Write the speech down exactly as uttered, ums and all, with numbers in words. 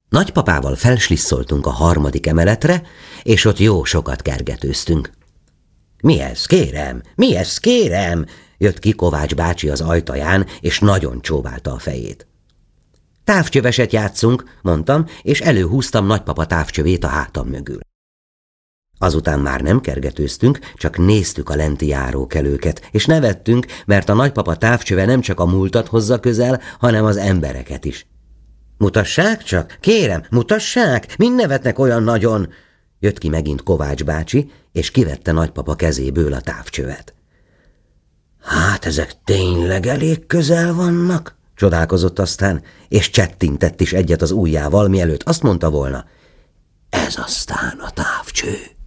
Nagypapával felslisszoltunk a harmadik emeletre, és ott jó sokat kergetőztünk. Mi ez, kérem? Mi ez, kérem? Jött ki Kovács bácsi az ajtaján, és nagyon csóválta a fejét. Távcsöveset játszunk, mondtam, és előhúztam nagypapa távcsövét a hátam mögül. Azután már nem kergetőztünk, csak néztük a lenti járókelőket, és nevettünk, mert a nagypapa távcsöve nem csak a múltat hozza közel, hanem az embereket is. Mutassák csak, kérem, mutassák, mind nevetnek olyan nagyon. Jött ki megint Kovács bácsi, és kivette nagypapa kezéből a távcsövet. Hát ezek tényleg elég közel vannak, csodálkozott aztán, és csettintett is egyet az ujjával, mielőtt azt mondta volna, ez aztán a távcső.